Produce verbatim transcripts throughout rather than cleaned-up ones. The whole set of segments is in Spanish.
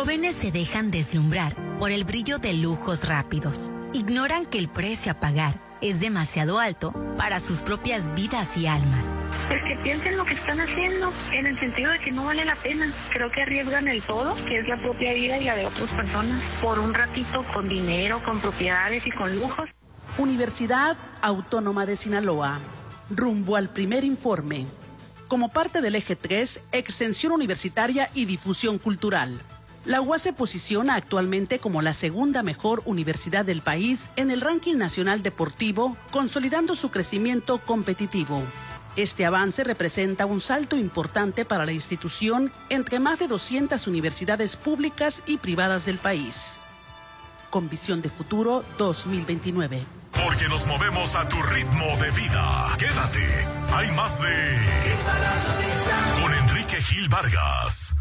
Jóvenes se dejan deslumbrar por el brillo de lujos rápidos. Ignoran que el precio a pagar es demasiado alto para sus propias vidas y almas. Pues que piensen lo que están haciendo, en el sentido de que no vale la pena. Creo que arriesgan el todo, que es la propia vida y la de otras personas, por un ratito con dinero, con propiedades y con lujos. Universidad Autónoma de Sinaloa, rumbo al primer informe. Como parte del eje tres, extensión universitaria y difusión cultural. La U A S se posiciona actualmente como la segunda mejor universidad del país en el ranking nacional deportivo, consolidando su crecimiento competitivo. Este avance representa un salto importante para la institución entre más de doscientas universidades públicas y privadas del país. Con visión de futuro dos mil veintinueve. Porque nos movemos a tu ritmo de vida. Quédate. Hay más de... Con Enrique Gil Vargas.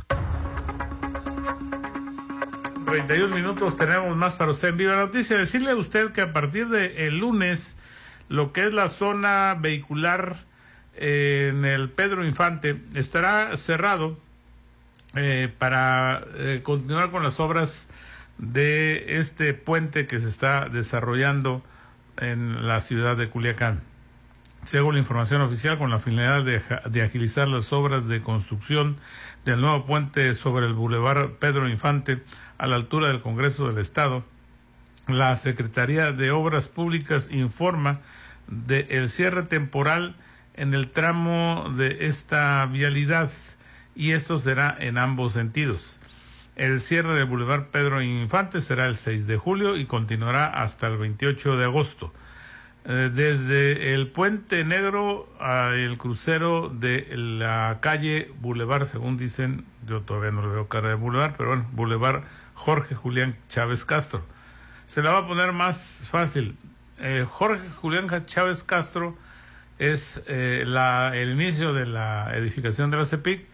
treinta y un minutos tenemos más para usted en Viva Noticia. Decirle a usted que a partir del lunes, lo que es la zona vehicular eh, en el Pedro Infante estará cerrado eh, para eh, continuar con las obras de este puente que se está desarrollando en la ciudad de Culiacán. Según la información oficial, con la finalidad de, de agilizar las obras de construcción del nuevo puente sobre el Boulevard Pedro Infante a la altura del Congreso del Estado, la Secretaría de Obras Públicas informa del cierre temporal en el tramo de esta vialidad, y esto será en ambos sentidos. El cierre del Boulevard Pedro Infante será el seis de julio y continuará hasta el veintiocho de agosto. Eh, desde el Puente Negro al crucero de la calle Boulevard, según dicen, yo todavía no le veo cara de Boulevard, pero bueno, Boulevard Jorge Julián Chávez Castro. Se la va a poner más fácil. Eh, Jorge Julián Chávez Castro es eh, la, el inicio de la edificación de la CEPIC,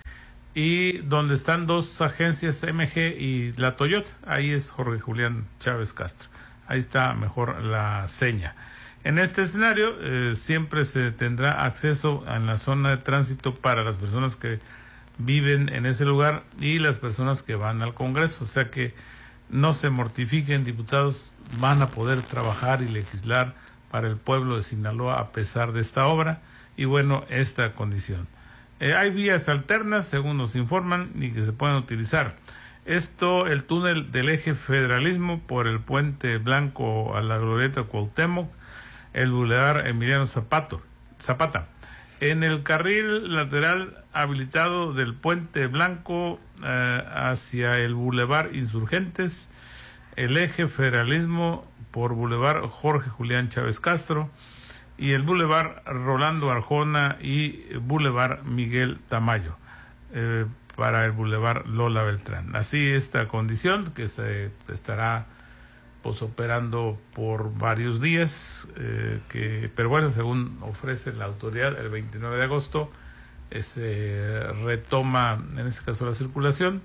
y donde están dos agencias, M G y la Toyota, ahí es Jorge Julián Chávez Castro. Ahí está mejor la seña. En este escenario eh, siempre se tendrá acceso en la zona de tránsito para las personas que viven en ese lugar y las personas que van al Congreso. O sea que no se mortifiquen, diputados, van a poder trabajar y legislar para el pueblo de Sinaloa a pesar de esta obra y bueno, esta condición. Eh, hay vías alternas, según nos informan, y que se pueden utilizar. Esto, el túnel del eje Federalismo por el Puente Blanco a la Glorieta Cuauhtémoc, el Boulevard Emiliano Zapato, Zapata. En el carril lateral habilitado del Puente Blanco eh, hacia el Boulevard Insurgentes, el eje Federalismo por Boulevard Jorge Julián Chávez Castro, y el Boulevard Rolando Arjona y Boulevard Miguel Tamayo eh, para el Boulevard Lola Beltrán. Así esta condición que se estará pues operando por varios días, eh, que pero bueno, según ofrece la autoridad, el veintinueve de agosto eh, se retoma en este caso la circulación.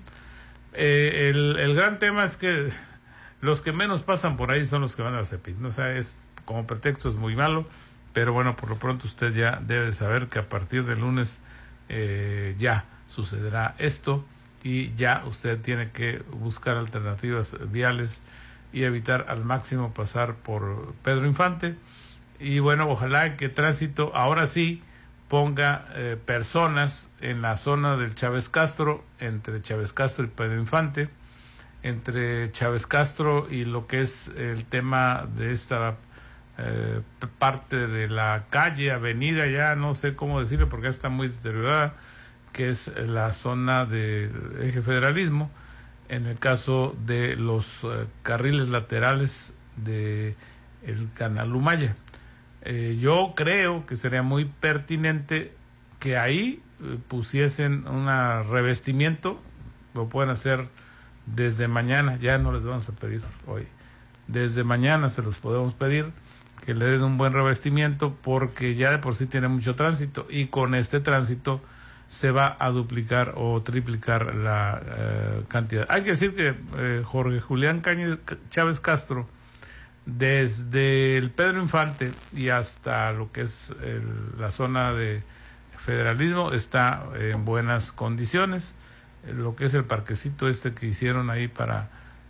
Eh, el, el gran tema es que los que menos pasan por ahí son los que van a la CEPIC, ¿no? O sea, es como pretexto es muy malo. Pero bueno, por lo pronto usted ya debe saber que a partir del lunes eh, ya sucederá esto y ya usted tiene que buscar alternativas viales y evitar al máximo pasar por Pedro Infante. Y bueno, ojalá que tránsito ahora sí ponga eh, personas en la zona del Chávez Castro, entre Chávez Castro y Pedro Infante, entre Chávez Castro y lo que es el tema de esta Eh, parte de la calle, avenida, ya no sé cómo decirlo porque ya está muy deteriorada, que es la zona del eje Federalismo, en el caso de los eh, carriles laterales de el Canal Humaya. Eh, yo creo que sería muy pertinente que ahí eh, pusiesen un revestimiento, lo pueden hacer desde mañana, ya no les vamos a pedir hoy, desde mañana se los podemos pedir, que le den un buen revestimiento porque ya de por sí tiene mucho tránsito y con este tránsito se va a duplicar o triplicar la eh, cantidad. Hay que decir que eh, Jorge Julián Cañez, Chávez Castro, desde el Pedro Infante y hasta lo que es el, la zona de Federalismo está en buenas condiciones. lo que es el parquecito este que hicieron ahí para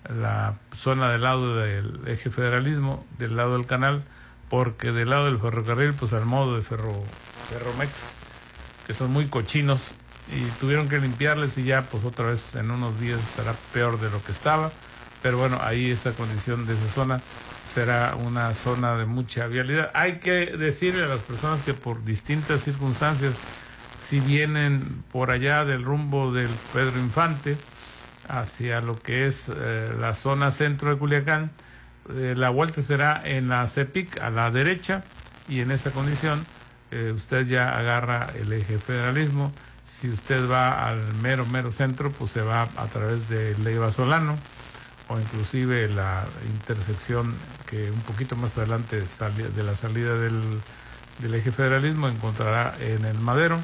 la zona del lado del eje federalismo, del lado del canal, porque del lado del ferrocarril, pues al modo de ferro, Ferromex, que son muy cochinos, y tuvieron que limpiarles y ya pues otra vez en unos días estará peor de lo que estaba, pero bueno, ahí esa condición de esa zona será una zona de mucha vialidad. Hay que decirle a las personas que por distintas circunstancias, si vienen por allá del rumbo del Pedro Infante hacia lo que es eh, la zona centro de Culiacán, eh, la vuelta será en la CEPIC a la derecha, y en esa condición eh, usted ya agarra el eje federalismo. Si usted va al mero mero centro, pues se va a través de Leiva Solano, o inclusive la intersección que un poquito más adelante de la salida del, del eje federalismo encontrará en el Madero.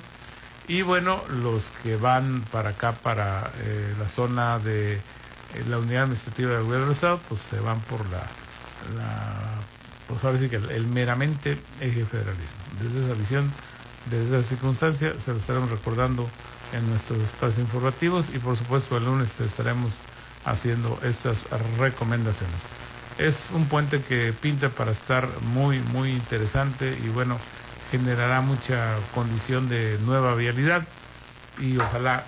Y bueno, los que van para acá, para eh, la zona de eh, la unidad administrativa del gobierno del estado, pues se van por la, la pues ahora sí que el, el meramente eje federalismo. Desde esa visión, desde esa circunstancia, se lo estaremos recordando en nuestros espacios informativos, y por supuesto el lunes te estaremos haciendo estas recomendaciones. Es un puente que pinta para estar muy, muy interesante, y bueno, generará mucha condición de nueva vialidad, y ojalá,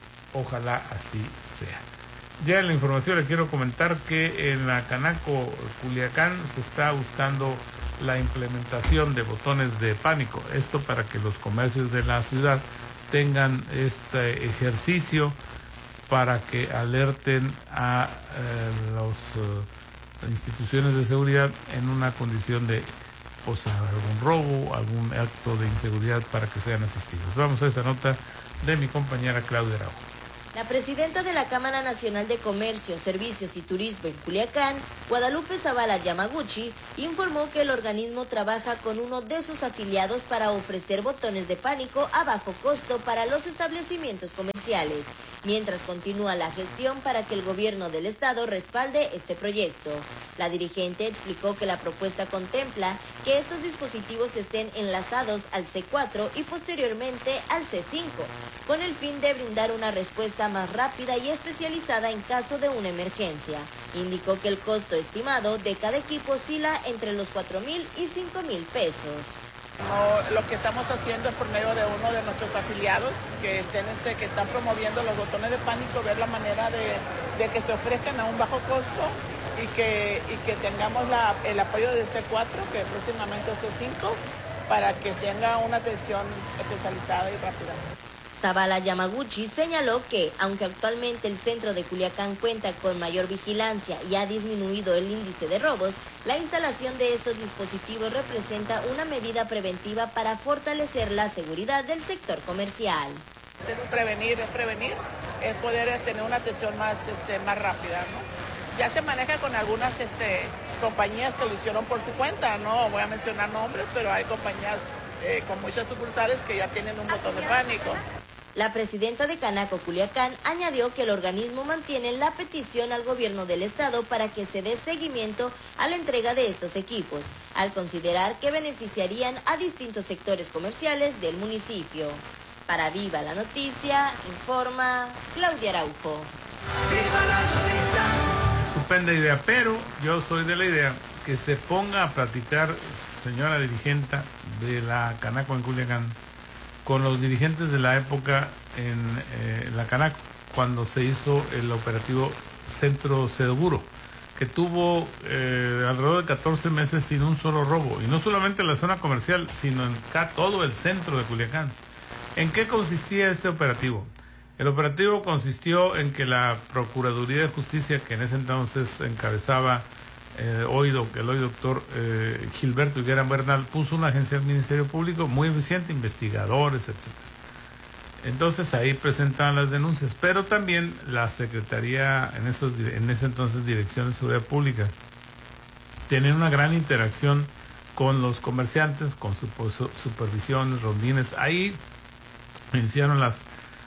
ojalá así sea. Ya en la información le quiero comentar que en la Canaco Culiacán se está buscando la implementación de botones de pánico. Esto para que los comercios de la ciudad tengan este ejercicio para que alerten a eh, las uh, instituciones de seguridad en una condición de o sea, algún robo, algún acto de inseguridad, para que sean asistidos. Vamos a esta nota de mi compañera Claudia Araujo. La presidenta de la Cámara Nacional de Comercio, Servicios y Turismo en Culiacán, Guadalupe Zavala Yamaguchi, informó que el organismo trabaja con uno de sus afiliados para ofrecer botones de pánico a bajo costo para los establecimientos comerciales, mientras continúa la gestión para que el gobierno del estado respalde este proyecto. La dirigente explicó que la propuesta contempla que estos dispositivos estén enlazados al C cuatro y posteriormente al C cinco, con el fin de brindar una respuesta más rápida y especializada en caso de una emergencia. Indicó que el costo estimado de cada equipo oscila entre los cuatro mil y cinco mil pesos. No, lo que estamos haciendo es por medio de uno de nuestros afiliados que estén este, que están promoviendo los botones de pánico, ver la manera de, de que se ofrezcan a un bajo costo y que, y que tengamos la, el apoyo del C cuatro, que próximamente es C cinco, para que tenga una atención especializada y rápida. Zavala Yamaguchi señaló que, aunque actualmente el centro de Culiacán cuenta con mayor vigilancia y ha disminuido el índice de robos, la instalación de estos dispositivos representa una medida preventiva para fortalecer la seguridad del sector comercial. Es prevenir, es prevenir, es poder tener una atención más, este, más rápida, ¿no? Ya se maneja con algunas este, compañías que lo hicieron por su cuenta, no voy a mencionar nombres, pero hay compañías eh, con muchas sucursales que ya tienen un botón de pánico. La presidenta de Canaco Culiacán añadió que el organismo mantiene la petición al gobierno del estado para que se dé seguimiento a la entrega de estos equipos, al considerar que beneficiarían a distintos sectores comerciales del municipio. Para Viva la Noticia, informa Claudia Araujo. ¡Viva la noticia! Estupenda idea, pero yo soy de la idea que se ponga a platicar, señora dirigente de la Canaco en Culiacán, con los dirigentes de la época en eh, la Canaco, cuando se hizo el operativo Centro Seguro, que tuvo eh, alrededor de catorce meses sin un solo robo, y no solamente en la zona comercial, sino en acá, todo el centro de Culiacán. ¿En qué consistía este operativo? El operativo consistió en que la Procuraduría de Justicia, que en ese entonces encabezaba Eh, hoy, el hoy doctor eh, Gilberto Higuera Bernal, puso una agencia del Ministerio Público muy eficiente, investigadores, etcétera. Entonces ahí presentaban las denuncias, pero también la Secretaría, en, esos, en ese entonces Dirección de Seguridad Pública, tenía una gran interacción con los comerciantes, con su, su, supervisiones, rondines. Ahí iniciaron las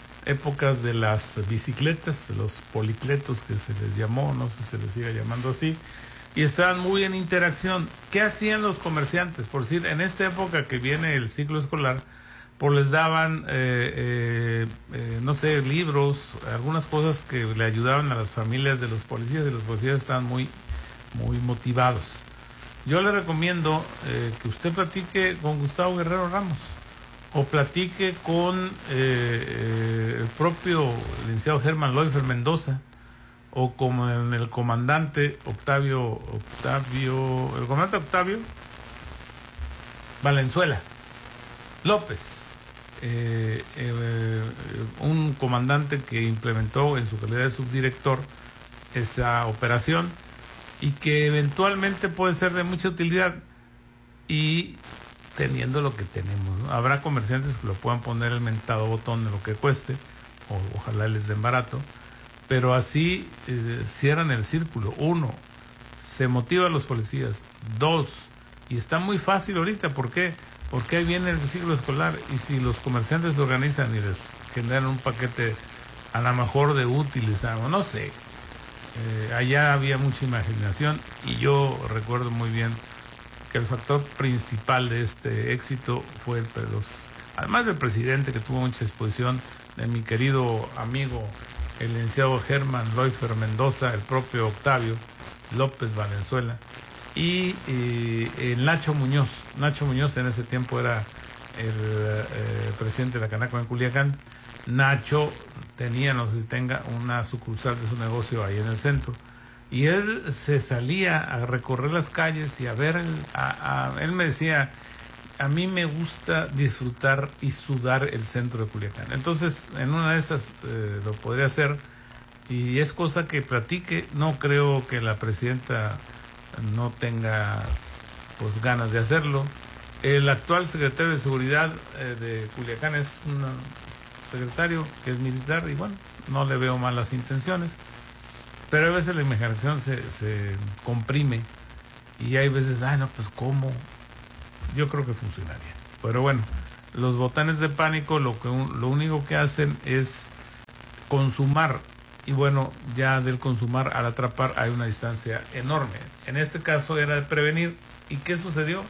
épocas de las bicicletas, los policletos que se les llamó, no sé si se les siga llamando así, y estaban muy en interacción. ¿Qué hacían los comerciantes? Por decir, en esta época que viene el ciclo escolar, pues les daban, eh, eh, eh, no sé, libros, algunas cosas que le ayudaban a las familias de los policías, y los policías estaban muy, muy motivados. Yo le recomiendo eh, que usted platique con Gustavo Guerrero Ramos, o platique con eh, eh, el propio licenciado Germán Loifer Mendoza, o con el comandante Octavio, Octavio, el comandante Octavio Valenzuela López, eh, eh, un comandante que implementó en su calidad de subdirector esa operación y que eventualmente puede ser de mucha utilidad, y teniendo lo que tenemos, ¿no? Habrá comerciantes que lo puedan poner el mentado botón de lo que cueste, o ojalá les den barato, pero así eh, cierran el círculo. Uno, se motiva a los policías. Dos, y está muy fácil ahorita, ¿por qué? Porque ahí viene el ciclo escolar, y si los comerciantes se organizan y les generan un paquete a lo mejor de útiles, no sé, eh, allá había mucha imaginación, y yo recuerdo muy bien que el factor principal de este éxito fue el, los, además del presidente, que tuvo mucha exposición, de mi querido amigo el licenciado Germán Loifer Mendoza, el propio Octavio López Valenzuela, y eh, el Nacho Muñoz. Nacho Muñoz en ese tiempo era el eh, presidente de la Canaco en Culiacán. Nacho tenía, no sé si tenga, una sucursal de su negocio ahí en el centro, y él se salía a recorrer las calles y a ver, el, a, a, él me decía, a mí me gusta disfrutar y sudar el centro de Culiacán. Entonces, en una de esas eh, lo podría hacer, y es cosa que platique. No creo que la presidenta no tenga pues ganas de hacerlo. El actual secretario de Seguridad eh, de Culiacán es un secretario que es militar, y bueno, no le veo malas intenciones, pero a veces la imaginación se, se comprime, y hay veces, ay no, pues cómo, yo creo que funcionaría. Pero bueno, los botones de pánico lo que lo único que hacen es consumar, y bueno, ya del consumar al atrapar hay una distancia enorme. En este caso era de prevenir. ¿Y qué sucedió?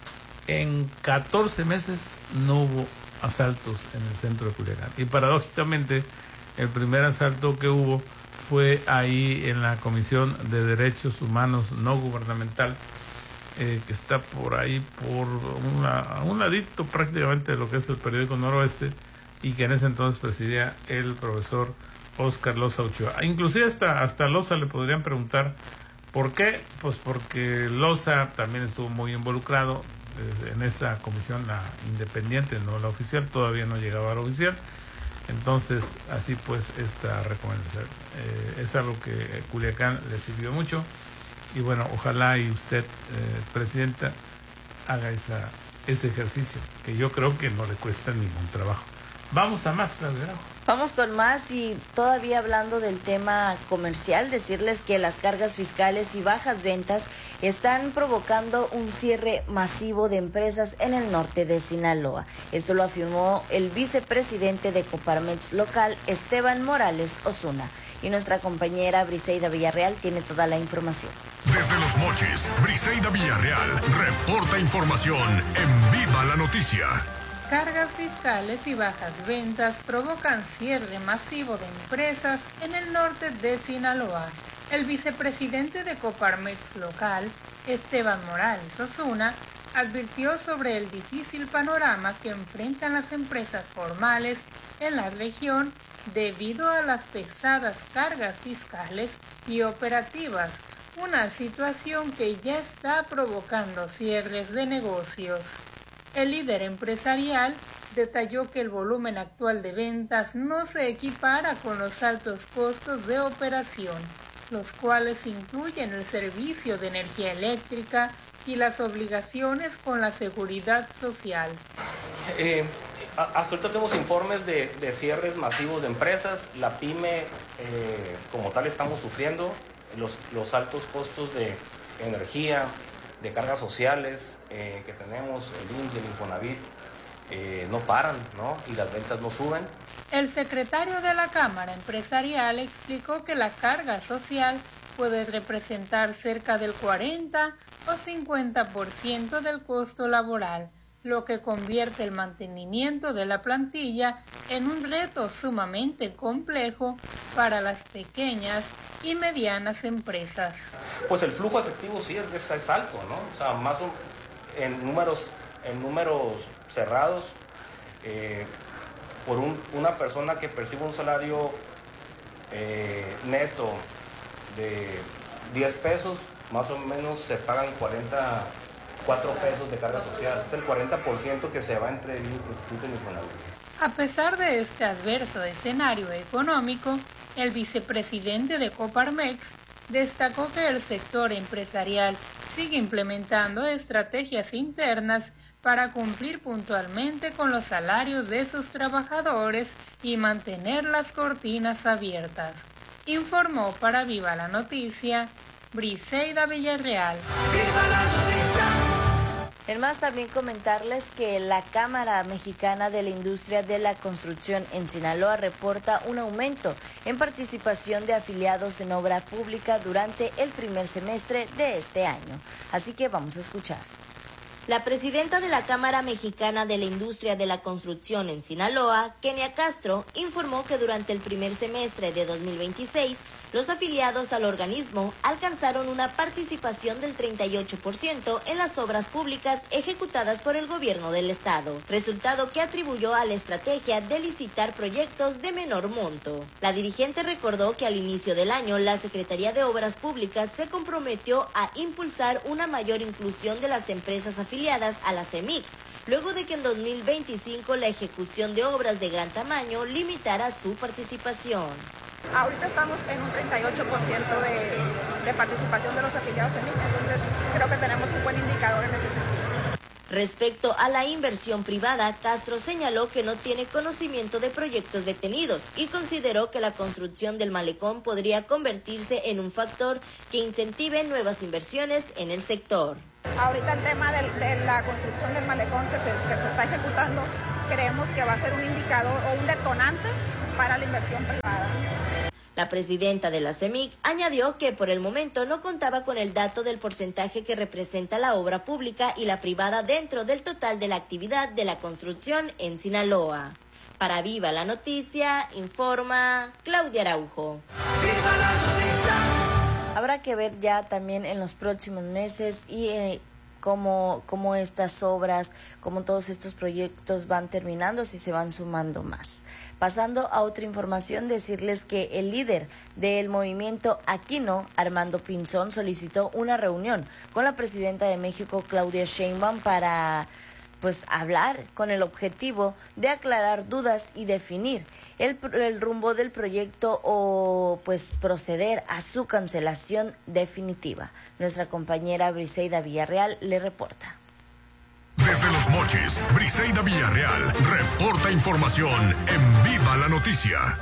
En catorce meses no hubo asaltos en el centro de Culiacán, y paradójicamente el primer asalto que hubo fue ahí en la Comisión de Derechos Humanos No Gubernamental, eh, que está por ahí, por una, a un ladito prácticamente de lo que es el periódico Noroeste, y que en ese entonces presidía el profesor Óscar Loza Ochoa. Inclusive hasta, hasta Loza le podrían preguntar ¿por qué? Pues porque Loza también estuvo muy involucrado eh, en esta comisión, la independiente, no la oficial, todavía no llegaba a la oficial. Entonces, así pues, esta recomendación eh, es algo que Culiacán le sirvió mucho, y bueno, ojalá y usted, eh, presidenta, haga esa, ese ejercicio, que yo creo que no le cuesta ningún trabajo. Vamos a más, Claudia. Vamos con más, y todavía hablando del tema comercial, decirles que las cargas fiscales y bajas ventas están provocando un cierre masivo de empresas en el norte de Sinaloa. Esto lo afirmó el vicepresidente de Coparmex local, Esteban Morales Osuna. Y nuestra compañera Briseida Villarreal tiene toda la información. Desde Los Mochis, Briseida Villarreal reporta información en Viva la Noticia. Cargas fiscales y bajas ventas provocan cierre masivo de empresas en el norte de Sinaloa. El vicepresidente de Coparmex local, Esteban Morales Osuna, advirtió sobre el difícil panorama que enfrentan las empresas formales en la región debido a las pesadas cargas fiscales y operativas, una situación que ya está provocando cierres de negocios. El líder empresarial detalló que el volumen actual de ventas no se equipara con los altos costos de operación, los cuales incluyen el servicio de energía eléctrica y las obligaciones con la seguridad social. Eh, hasta ahorita tenemos informes de, de cierres masivos de empresas. La pyme, eh, como tal, estamos sufriendo los, los altos costos de energía, de cargas sociales eh, que tenemos, el I M S S, el Infonavit, eh, no paran, ¿no? Y las ventas no suben. El secretario de la Cámara Empresarial explicó que la carga social puede representar cerca del cuarenta o cincuenta por ciento del costo laboral, lo que convierte el mantenimiento de la plantilla en un reto sumamente complejo para las pequeñas y medianas empresas. Pues el flujo efectivo sí es, es, es alto, ¿no? O sea, más un, en números, en números cerrados, eh, por un, una persona que percibe un salario eh, neto de diez pesos, más o menos se pagan cuarenta y cuatro pesos de carga social. Es el cuarenta por ciento que se va entre el Instituto y Infonavit. A pesar de este adverso escenario económico, el vicepresidente de Coparmex destacó que el sector empresarial sigue implementando estrategias internas para cumplir puntualmente con los salarios de sus trabajadores y mantener las cortinas abiertas. Informó para Viva la Noticia, Briseida Villarreal. ¡Viva la noticia! En más, también comentarles que la Cámara Mexicana de la Industria de la Construcción en Sinaloa reporta un aumento en participación de afiliados en obra pública durante el primer semestre de este año. Así que vamos a escuchar. La presidenta de la Cámara Mexicana de la Industria de la Construcción en Sinaloa, Kenia Castro, informó que durante el primer semestre de dos mil veintiséis, los afiliados al organismo alcanzaron una participación del treinta y ocho por ciento en las obras públicas ejecutadas por el gobierno del estado, resultado que atribuyó a la estrategia de licitar proyectos de menor monto. La dirigente recordó que al inicio del año la Secretaría de Obras Públicas se comprometió a impulsar una mayor inclusión de las empresas afiliadas a la C E M I C, luego de que en dos mil veinticinco la ejecución de obras de gran tamaño limitara su participación. Ahorita estamos en un treinta y ocho por ciento de, de participación de los afiliados en I C, entonces creo que tenemos un buen indicador en ese sentido. Respecto a la inversión privada, Castro señaló que no tiene conocimiento de proyectos detenidos y consideró que la construcción del malecón podría convertirse en un factor que incentive nuevas inversiones en el sector. Ahorita el tema de, de la construcción del malecón que se, que se está ejecutando, creemos que va a ser un indicador o un detonante para la inversión privada. La presidenta de la C E M I C añadió que por el momento no contaba con el dato del porcentaje que representa la obra pública y la privada dentro del total de la actividad de la construcción en Sinaloa. Para Viva la Noticia, informa Claudia Araujo. ¡Viva la noticia! Habrá que ver ya también en los próximos meses y eh, cómo, cómo estas obras, cómo todos estos proyectos van terminando, si se van sumando más. Pasando a otra información, decirles que el líder del movimiento Aquí No, Armando Pinzón, solicitó una reunión con la presidenta de México, Claudia Sheinbaum, para pues hablar con el objetivo de aclarar dudas y definir el, el rumbo del proyecto o pues proceder a su cancelación definitiva. Nuestra compañera Briseida Villarreal le reporta. Desde Los Mochis, Briseida Villarreal reporta información en Viva la Noticia.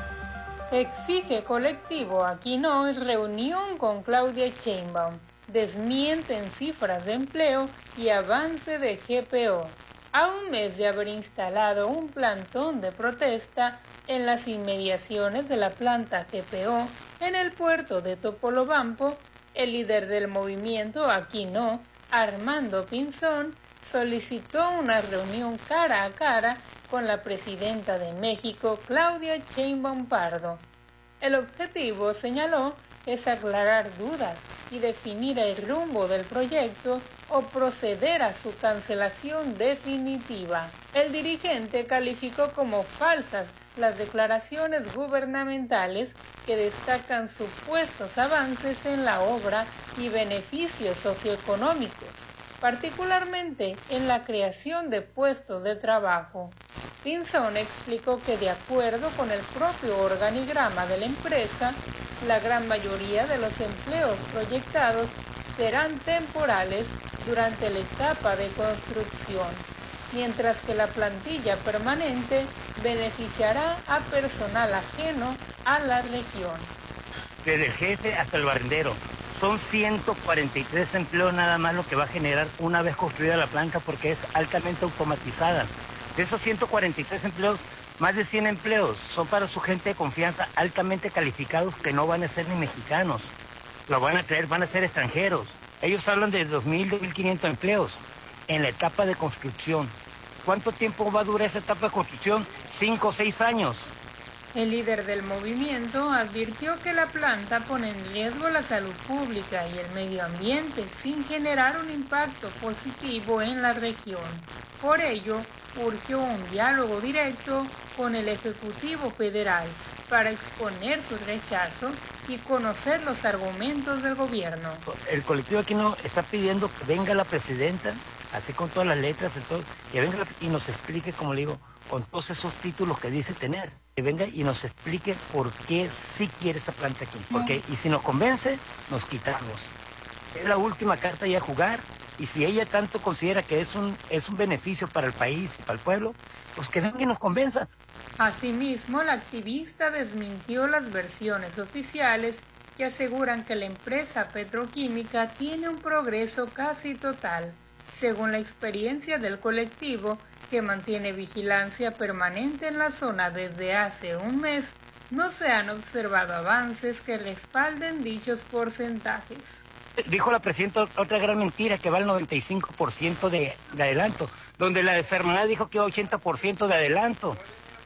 Exige colectivo Aquí No reunión con Claudia Sheinbaum. Desmienten cifras de empleo y avance de G P O. A un mes de haber instalado un plantón de protesta en las inmediaciones de la planta G P O en el puerto de Topolobampo, el líder del movimiento Aquí No, Armando Pinzón, solicitó una reunión cara a cara con la presidenta de México, Claudia Sheinbaum Pardo. El objetivo, señaló, es aclarar dudas y definir el rumbo del proyecto o proceder a su cancelación definitiva. El dirigente calificó como falsas las declaraciones gubernamentales que destacan supuestos avances en la obra y beneficios socioeconómicos, particularmente en la creación de puestos de trabajo. Pinzón explicó que de acuerdo con el propio organigrama de la empresa, la gran mayoría de los empleos proyectados serán temporales durante la etapa de construcción, mientras que la plantilla permanente beneficiará a personal ajeno a la región. Desde el jefe hasta el barrendero. Son ciento cuarenta y tres empleos nada más lo que va a generar una vez construida la planta porque es altamente automatizada. De esos ciento cuarenta y tres empleos, más de cien empleos son para su gente de confianza altamente calificados que no van a ser ni mexicanos. Lo van a traer, van a ser extranjeros. Ellos hablan de dos mil, dos mil quinientos empleos en la etapa de construcción. ¿Cuánto tiempo va a durar esa etapa de construcción? Cinco o seis años. El líder del movimiento advirtió que la planta pone en riesgo la salud pública y el medio ambiente sin generar un impacto positivo en la región. Por ello, urgió un diálogo directo con el Ejecutivo Federal para exponer su rechazo y conocer los argumentos del gobierno. El colectivo aquí no está pidiendo que venga la presidenta, así con todas las letras, todo, que venga y nos explique, como le digo, con todos esos títulos que dice tener, que venga y nos explique por qué sí quiere esa planta aquí. Porque, y si nos convence, nos quitamos. Es la última carta ya a jugar, y si ella tanto considera que es un, es un beneficio para el país y para el pueblo, pues que venga y nos convenza. Asimismo, la activista desmintió las versiones oficiales que aseguran que la empresa petroquímica tiene un progreso casi total. Según la experiencia del colectivo, que mantiene vigilancia permanente en la zona desde hace un mes, no se han observado avances que respalden dichos porcentajes. Dijo la presidenta otra gran mentira, que va al noventa y cinco por ciento de, de adelanto, donde la desarmonada dijo que va ochenta por ciento de adelanto,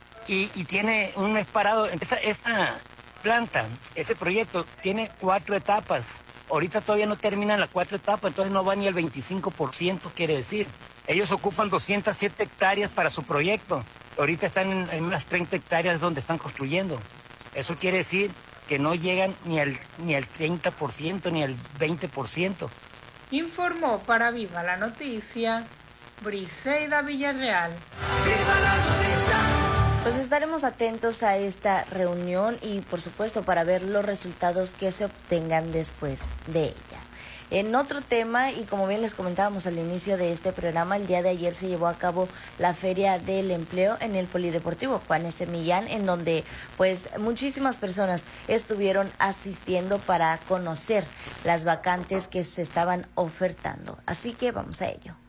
y, y tiene un mes parado. Esa, esa planta, ese proyecto, tiene cuatro etapas. Ahorita todavía no terminan las cuatro etapas, entonces no va ni al veinticinco por ciento, quiere decir. Ellos ocupan doscientas siete hectáreas para su proyecto. Ahorita están en, en unas treinta hectáreas donde están construyendo. Eso quiere decir que no llegan ni al, ni al treinta por ciento ni al veinte por ciento. Informó para Viva la Noticia, Briseida Villarreal. ¡Viva la noticia! Pues estaremos atentos a esta reunión y por supuesto para ver los resultados que se obtengan después de ella. En otro tema, y como bien les comentábamos al inicio de este programa, el día de ayer se llevó a cabo la Feria del Empleo en el Polideportivo Juan S. Millán, en donde pues muchísimas personas estuvieron asistiendo para conocer las vacantes que se estaban ofertando. Así que vamos a ello.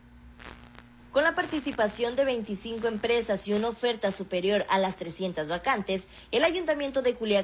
Con la participación de veinticinco empresas y una oferta superior a las trescientas vacantes, el Ayuntamiento de Culiacán